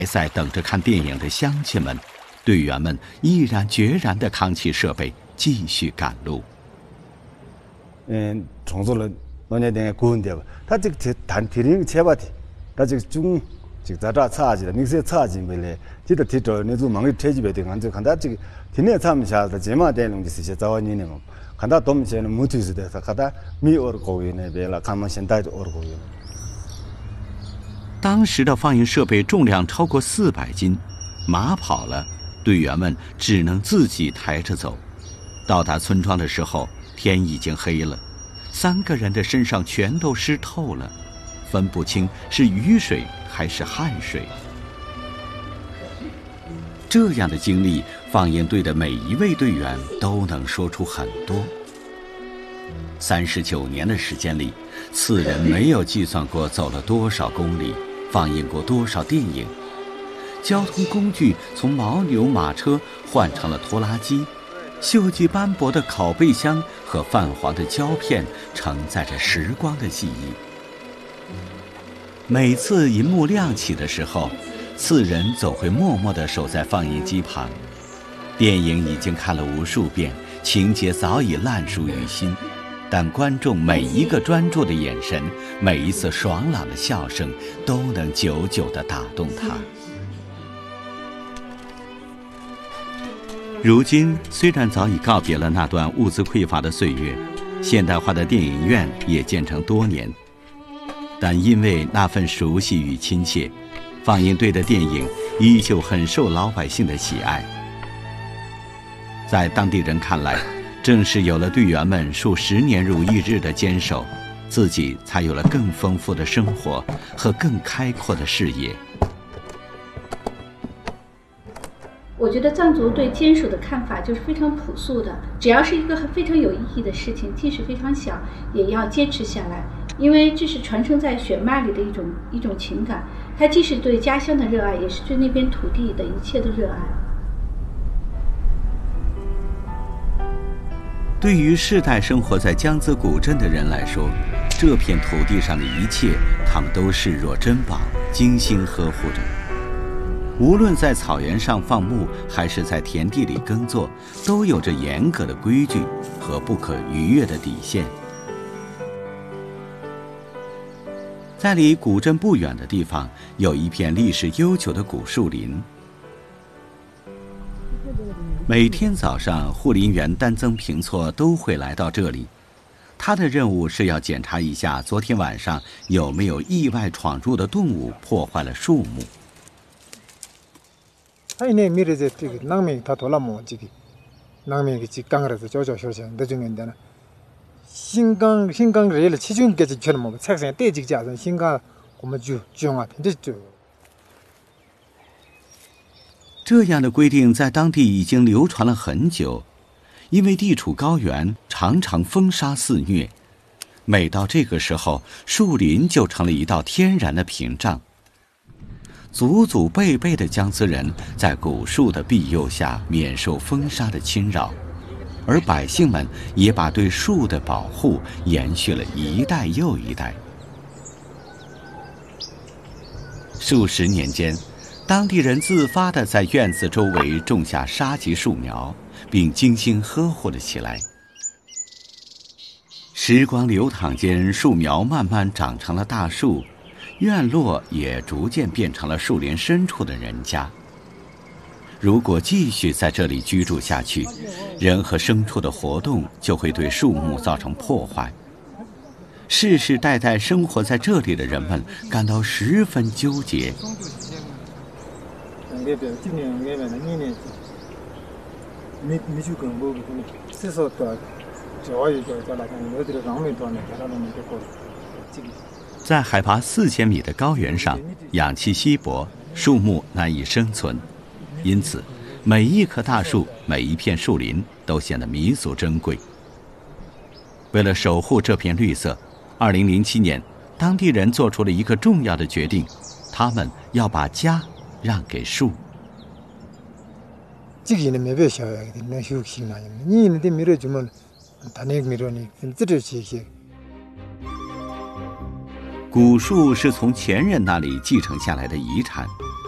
在等着看电影的乡亲们，队员们毅然决然地扛起设备，继续赶路。 종소를 논의된 구운데요. 다 지금 단티링 제바티. 다 지금 중 지금 자자 차지다. 믹스에 차진 걸래. 지도 뒤도 내주 망이 퇴집에 된 간저 간다 지금 뒤에 참샤다 제마되는 짓이 자원이네 뭐. 간다 dom체는 무트스 돼서 가다 미어르 고위네 베라 가만신다도 어르고요. 当时的放映设备重量超过400斤，马跑了，队员们只能自己抬着走。到达村庄的时候，天已经黑了，3个人的身上全都湿透了，分不清是雨水还是汗水。这样的经历，放映队的每一位队员都能说出很多。39年的时间里，次人没有计算过走了多少公里，放映过多少电影。交通工具从牦牛马车换成了拖拉机，锈迹斑驳的拷贝箱和泛黄的胶片承载着时光的记忆。每次银幕亮起的时候，次人总会默默地守在放映机旁。电影已经看了无数遍，情节早已烂熟于心，但观众每一个专注的眼神，每一次爽朗的笑声，都能久久地打动他。如今虽然早已告别了那段物资匮乏的岁月，现代化的电影院也建成多年，但因为那份熟悉与亲切，放映队的电影依旧很受老百姓的喜爱。在当地人看来，正是有了队员们数10年如一日的坚守，自己才有了更丰富的生活和更开阔的视野。 我觉得藏族对坚守的看法就是非常朴素的，只要是一个非常有意义的事情，即使非常小，也要坚持下来，因为这是传承在血脉里的一种情感，它既是对家乡的热爱，也是对那片土地的一切的热爱。 对于世代生活在江孜古镇的人来说，这片土地上的一切，他们都视若珍宝，精心呵护着。无论在草原上放牧，还是在田地里耕作，都有着严格的规矩和不可逾越的底线。在离古镇不远的地方，有一片历史悠久的古树林。每天早上，护林员丹增平措都会来到这里。他的任务是要检查一下昨天晚上有没有意外闯入的动物破坏了树木。 이내 미래제 낭맹 다 돌아모 지기 낭맹이 직강으로서 조조쇼쇼 늦은데는 신강 레일 치중까지 처럼 뭐 책상에 떼지지 않은 신강 고무주 주용아 편지주。 这样的规定在当地已经流传了很久，因为地处高原，常常风沙肆虐。每到这个时候，树林就成了一道天然的屏障。祖祖辈辈的江孜人在古树的庇佑下免受风沙的侵扰，而百姓们也把对树的保护延续了一代又一代。数十年间，当地人自发地在院子周围种下沙棘树苗，并精心呵护了起来。时光流淌间，树苗慢慢长成了大树，院落也逐渐变成了树林深处的人家。如果继续在这里居住下去，人和牲畜的活动就会对树木造成破坏。世世代代生活在这里的人们感到十分纠结。在海拔4000米的高原上，氧气稀薄，树木难以生存，因此每一棵大树，每一片树林都显得弥足珍贵。为了守护这片绿色，2007年，当地人做出了一个重要的决定，他们要把家让给树。 지기는 매배 셔야 되는 휴식이나 니는 데 밀어주면 단액 밀어니 뜰뜰지。 古树是从前人那里继承下来的遗产，